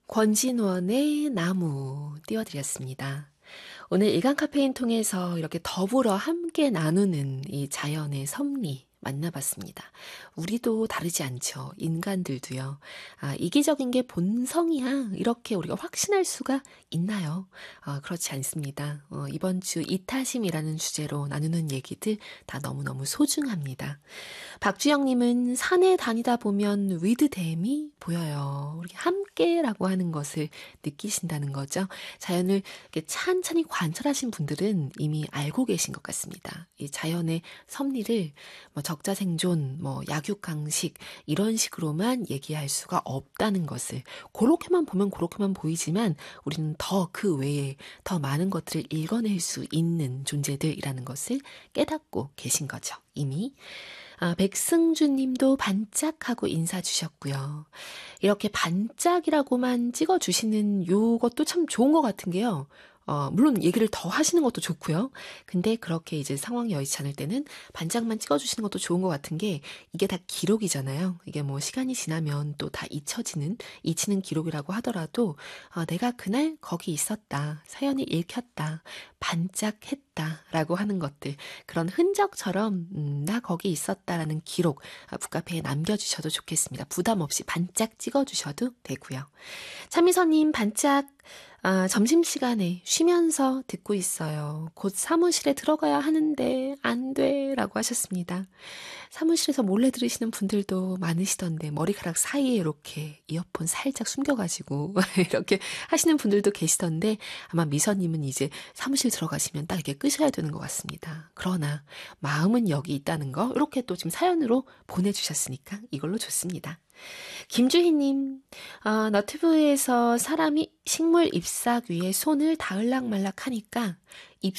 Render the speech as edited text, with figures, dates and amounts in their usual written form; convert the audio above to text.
권진원의 나무 띄워드렸습니다. 오늘 일간 카페인 통해서 이렇게 더불어 함께 나누는 이 자연의 섭리 만나봤습니다. 우리도 다르지 않죠. 인간들도요. 이기적인 게 본성이야. 이렇게 우리가 확신할 수가 있나요? 그렇지 않습니다. 이번 주 이타심이라는 주제로 나누는 얘기들 다 너무너무 소중합니다. 박주영님은 산에 다니다 보면 위드댐이 보여요. 우리 함께라고 하는 것을 느끼신다는 거죠. 자연을 이렇게 찬찬히 관찰하신 분들은 이미 알고 계신 것 같습니다. 이 자연의 섭리를 뭐 적자생존, 뭐 약육강식 이런 식으로만 얘기할 수가 없다는 것을 그렇게만 보면 그렇게만 보이지만 우리는 더 그 외에 더 많은 것들을 읽어낼 수 있는 존재들이라는 것을 깨닫고 계신 거죠. 이미. 백승준 님도 반짝하고 인사 주셨고요. 이렇게 반짝이라고만 찍어주시는 요것도 참 좋은 것 같은 게요. 물론 얘기를 더 하시는 것도 좋고요. 근데 그렇게 이제 상황이 여의치 않을 때는 반짝만 찍어주시는 것도 좋은 것 같은 게 이게 다 기록이잖아요. 이게 뭐 시간이 지나면 또 다 잊히는 기록이라고 하더라도 내가 그날 거기 있었다. 사연이 읽혔다. 반짝했다라고 하는 것들 그런 흔적처럼 나 거기 있었다라는 기록 북카페에 남겨주셔도 좋겠습니다. 부담 없이 반짝 찍어주셔도 되고요. 차미선님 반짝 점심시간에 쉬면서 듣고 있어요. 곧 사무실에 들어가야 하는데 안 돼 라고 하셨습니다. 사무실에서 몰래 들으시는 분들도 많으시던데 머리카락 사이에 이렇게 이어폰 살짝 숨겨가지고 이렇게 하시는 분들도 계시던데 아마 미선님은 이제 사무실 들어가시면 딱 이렇게 끄셔야 되는 것 같습니다. 그러나 마음은 여기 있다는 거 이렇게 또 지금 사연으로 보내주셨으니까 이걸로 좋습니다. 김주희님, 너튜브에서 사람이 식물 잎사귀 위에 손을 닿을락말락 하니까